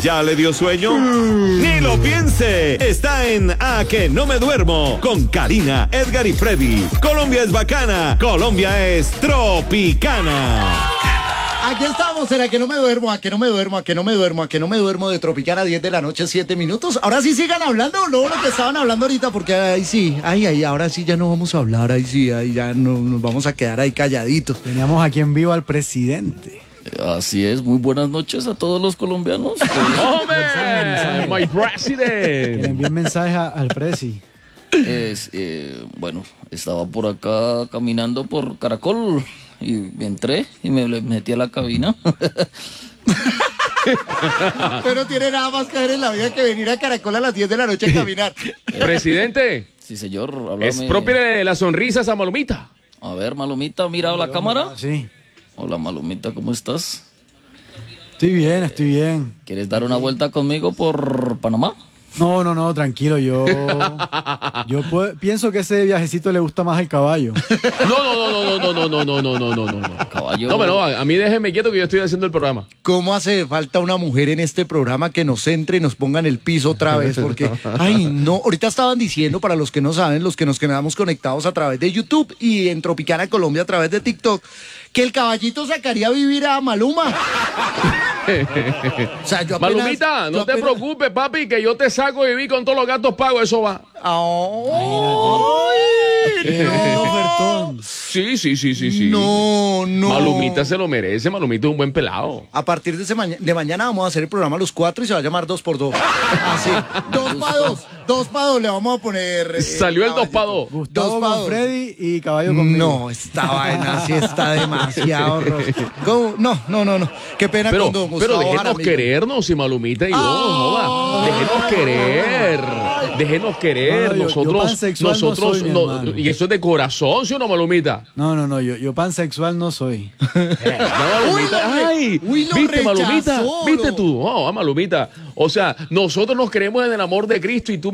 ¿Ya le dio sueño? ¡Ni lo piense! Está en A que no me duermo con Karina, Edgar y Freddy. Colombia es bacana, Colombia es tropicana. Aquí estamos, ¿será que no me duermo? ¿A que no me duermo? ¿A que no me duermo? ¿A que no me duermo? De Tropicana, 10 de la noche, 7 minutos. Ahora sí sigan hablando o no lo que estaban hablando ahorita, porque ahí sí, ahora sí ya no vamos a hablar, ahí sí, ahí ya no, nos vamos a quedar ahí calladitos. Teníamos aquí en vivo al presidente. Así es, muy buenas noches a todos los colombianos. ¡Hombre! ¡My president! Que le envíen mensaje al presi. Bueno, estaba por acá caminando por Caracol y entré y me metí a la cabina. Pero tiene nada más que ver en la vida que venir a Caracol a las 10 de la noche a caminar. Presidente, Sí, señor, háblame. es propia de la sonrisa esa Malumita. A ver, Malumita, mira la cámara. Sí. Hola, Malumita, ¿cómo estás? Estoy bien. ¿Quieres dar una vuelta conmigo por Panamá? No, tranquilo, yo pienso que ese viajecito le gusta más al caballo. No. Caballo. No, pero a mí déjeme quieto que yo estoy haciendo el programa. ¿Cómo hace falta una mujer en este programa que nos entre y nos ponga en el piso otra vez? Porque, ay, no, ahorita estaban diciendo, para los que no saben, los que nos quedamos conectados a través de YouTube y en Tropicana Colombia a través de TikTok, que el caballito sacaría a vivir a Maluma. O sea, yo apenas, Malumita, no te preocupes, papi, que yo te saco de vivir con todos los gastos pagos, eso va. Ofertón. Sí. No. Malumita se lo merece, Malumita es un buen pelado. A partir de mañana vamos a hacer el programa los 4 y se va a llamar 2x2. Así, 2x2 le vamos a poner. Salió el 2x2. Gustavo 2 pa' con 2. Freddy y caballo conmigo. No, esta vaina sí está demasiado rojo. No. Qué pena con don Gustavo Pero déjenos Jaramillo. querernos, y Malumita y yo, joda. Déjenos querer. No, yo pansexual no soy, mi hermano. Y eso es de corazón, ¿sí o no, Malumita? No, yo pansexual no soy. Ay, Uy, lo ¿viste, rechazó, Malumita? ¿Viste lo- tú? Malumita. O sea, nosotros nos creemos en el amor de Cristo y tú